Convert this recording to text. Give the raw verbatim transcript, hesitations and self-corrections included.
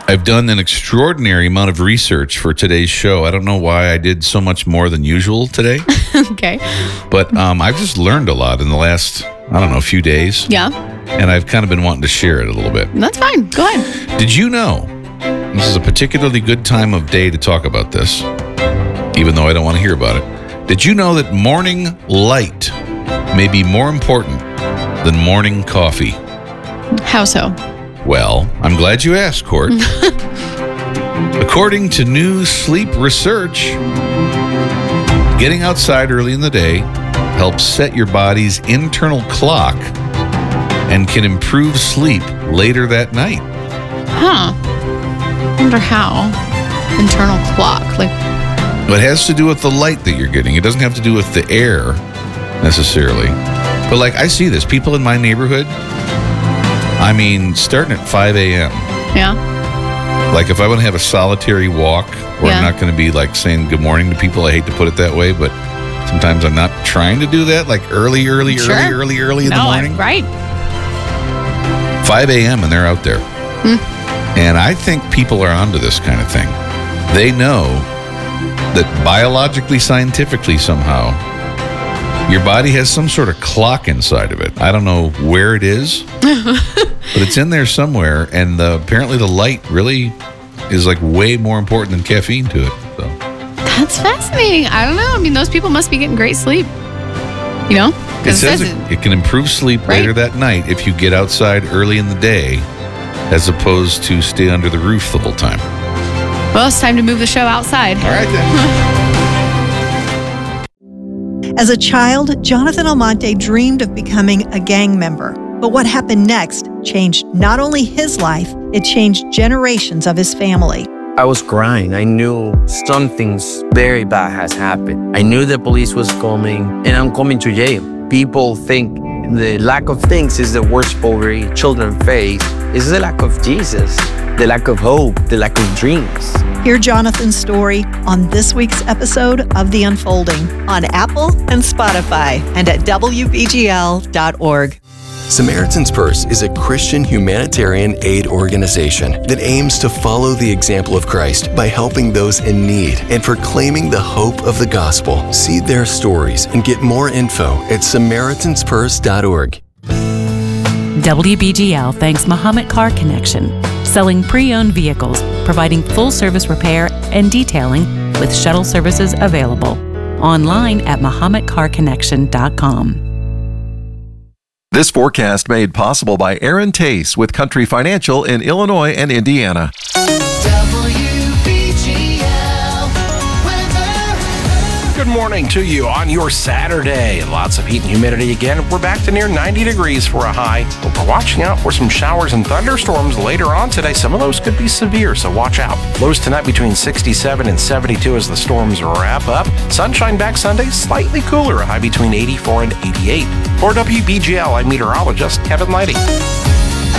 I've done an extraordinary amount of research for today's show. I don't know why I did so much more than usual today. Okay. But um, I've just learned a lot in the last, I don't know, few days. Yeah. And I've kind of been wanting to share it a little bit. That's fine. Go ahead. Did you know this is a particularly good time of day to talk about this, even though I don't want to hear about it? Did you know that morning light may be more important than morning coffee? How so? Well, I'm glad you asked, Court. According to new sleep research, getting outside early in the day helps set your body's internal clock and can improve sleep later that night. Huh. I wonder how. Internal clock. Like, It has to do with the light that you're getting. It doesn't have to do with the air necessarily. But like, I see this. People in my neighborhood, I mean, starting at five a.m. yeah. Like if I want to have a solitary walk where Yeah. I'm not going to be like saying good morning to people, I hate to put it that way, but sometimes I'm not trying to do that, like early, early, Sure. early, early, early in no, the morning. I'm right. five a.m. and they're out there. Hmm. And I think people are onto this kind of thing. They know that biologically, scientifically, somehow, your body has some sort of clock inside of it. I don't know where it is, but it's in there somewhere. And the, apparently the light really is like way more important than caffeine to it. So That's fascinating. I don't know. I mean, those people must be getting great sleep. You know? it 'Cause says it it, it can improve sleep Right. later that night if you get outside early in the day as opposed to stay under the roof the whole time. Well, it's time to move the show outside. All right, then. As a child, Jonathan Almonte dreamed of becoming a gang member. But what happened next changed not only his life, it changed generations of his family. I was crying. I knew something's very bad has happened. I knew the police was coming and I'm coming to jail. People think the lack of things is the worst poverty children face. It's the lack of Jesus, the lack of hope, the lack of dreams. Hear Jonathan's story on this week's episode of The Unfolding on Apple and Spotify and at W B G L dot org. Samaritan's Purse is a Christian humanitarian aid organization that aims to follow the example of Christ by helping those in need and proclaiming the hope of the gospel. See their stories and get more info at Samaritans Purse dot org. W B G L thanks Muhammad Car Connection, selling pre-owned vehicles, providing full-service repair and detailing with shuttle services available. Online at Muhammad Car Connection dot com. This forecast made possible by Aaron Tace with Country Financial in Illinois and Indiana. Good morning to you on your Saturday. Lots of heat and humidity again. We're back to near ninety degrees for a high, but we're watching out for some showers and thunderstorms later on today. Some of those could be severe, so watch out. Lows tonight between sixty-seven and seventy-two as the storms wrap up. Sunshine back Sunday, slightly cooler, a high between eighty-four and eighty-eight. For W B G L, I'm meteorologist Kevin Lighty.